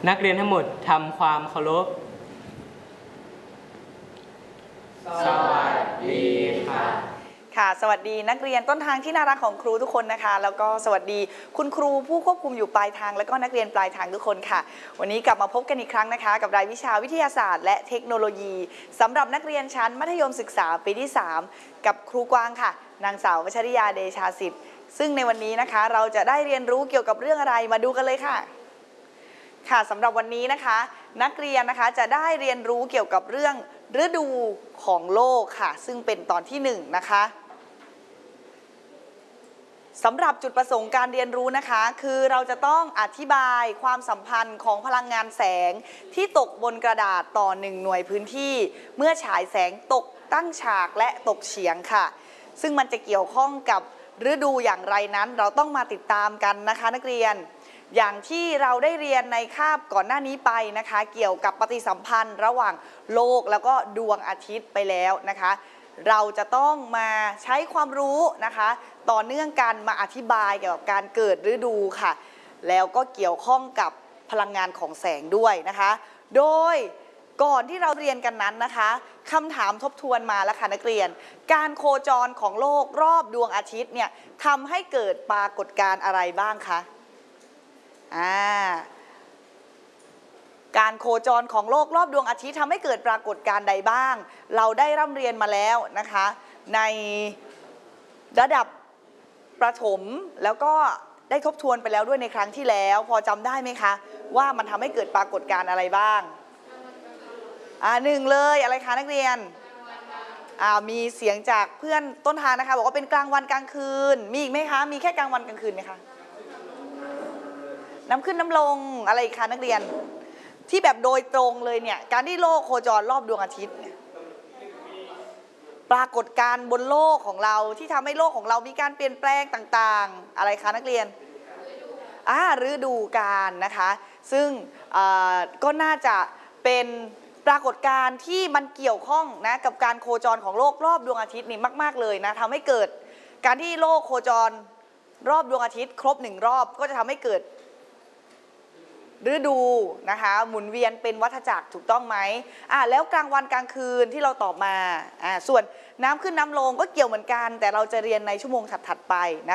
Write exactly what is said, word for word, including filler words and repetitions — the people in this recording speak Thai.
นักเรียนทั้งหมดทำความเคารพสวัสดีค่ะค่ะสวัสดีนักเรียนต้นทางที่น่ารักของครูทุกคนนะคะแล้วก็สวัสดีคุณครูผู้ควบคุมอยู่ปลายทางแล้วก็นักเรียนปลายทางทุกคนค่ะวันนี้กลับมาพบกันอีกครั้งนะคะกับรายวิชาวิทยาศาสตร์และเทคโนโลยีสำหรับนักเรียนชั้นมัธยมศึกษาปีที่สามกับครูกวางค่ะนางสาววชริยาเดชาสิทธิ์ซึ่งในวันนี้นะคะเราจะได้เรียนรู้เกี่ยวกับเรื่องอะไรมาดูกันเลยค่ะค่ะสำหรับวันนี้นะคะนักเรียนนะคะจะได้เรียนรู้เกี่ยวกับเรื่องฤดูของโลกค่ะซึ่งเป็นตอนที่หนึ่งนะคะสำหรับจุดประสงค์การเรียนรู้นะคะคือเราจะต้องอธิบายความสัมพันธ์ของพลังงานแสงที่ตกบนกระดาษต่อหนึ่งหน่วยพื้นที่เมื่อฉายแสงตกตั้งฉากและตกเฉียงค่ะซึ่งมันจะเกี่ยวข้องกับฤดูอย่างไรนั้นเราต้องมาติดตามกันนะคะนักเรียนอย่างที่เราได้เรียนในคาบก่อนหน้านี้ไปนะคะเกี่ยวกับปฏิสัมพันธ์ระหว่างโลกแล้วก็ดวงอาทิตย์ไปแล้วนะคะเราจะต้องมาใช้ความรู้นะคะต่อเนื่องกันมาอธิบายเกี่ยวกับการเกิดฤดูค่ะแล้วก็เกี่ยวข้องกับพลังงานของแสงด้วยนะคะโดยก่อนที่เราเรียนกันนั้นนะคะคำถามทบทวนมาแล้วค่ะนักเรียนการโคจรของโลกรอบดวงอาทิตย์เนี่ยทำให้เกิดปรากฏการณ์อะไรบ้างคะอ่าการโคจรของโลกรอบดวงอาทิตย์ทำให้เกิดปรากฏการณ์ใดบ้างเราได้ร่ำเรียนมาแล้วนะคะในระดับประถมแล้วก็ได้ทบทวนไปแล้วด้วยในครั้งที่แล้วพอจำได้ไหมคะว่ามันทำให้เกิดปรากฏการณ์อะไรบ้างอ่าหนึ่งเลยอะไรคะนักเรียนอ่ามีเสียงจากเพื่อนต้นทางนะคะบอกว่าเป็นกลางวันกลางคืนมีอีกไหมคะมีแค่กลางวันกลางคืนไหมคะน้ำขึ้นน้ำลงอะไรอีกคะนักเรียนที่แบบโดยตรงเลยเนี่ยการที่โลกโคจรรอบดวงอาทิตย์เนี่ยปรากฏการณ์บนโลกของเราที่ทำให้โลกของเรามีการเปลี่ยนแปลงต่างๆอะไรคะนักเรียนอ่าฤดูกาลนะคะซึ่งก็น่าจะเป็นปรากฏการณ์ที่มันเกี่ยวข้องนะกับการโคจรของโลกรอบดวงอาทิตย์นี่มากๆเลยนะทำให้เกิดการที่โลกโคจรรอบดวงอาทิตย์ครบหนึ่งรอบก็จะทำให้เกิดฤดูนะคะหมุนเวียนเป็นวัฏจักรถูกต้องไหมอ่าแล้วกลางวันกลางคืนที่เราตอบมาอ่าส่วนน้ำขึ้นน้ำลงก็เกี่ยวเหมือนกันแต่เราจะเรียนในชั่วโมงถัดๆไปนะ